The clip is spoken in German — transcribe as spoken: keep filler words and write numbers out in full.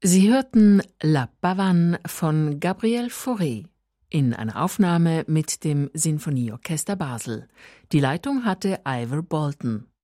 Sie hörten La Pavane von Gabriel Fauré in einer Aufnahme mit dem Sinfonieorchester Basel. Die Leitung hatte Ivor Bolton.